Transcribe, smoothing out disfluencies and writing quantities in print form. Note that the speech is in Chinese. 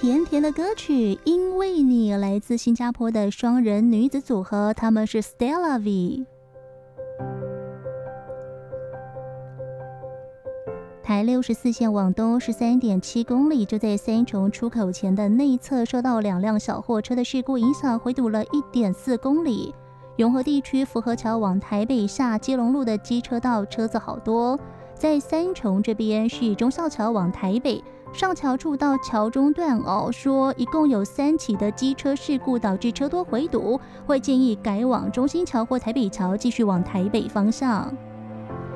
甜甜的歌曲《因为你》，来自新加坡的双人女子组合，她们是 Stella V。台64线往东13.7公里，就在三重出口前的内侧，受到2辆小货车的事故影响，回堵了1.4公里。永和地区福和桥往台北下基隆路的机车道车子好多。在三重这边是忠孝桥往台北，上桥处到桥中段说一共有3起的机车事故导致车多回堵，会建议改往中心桥或台北桥继续往台北方向。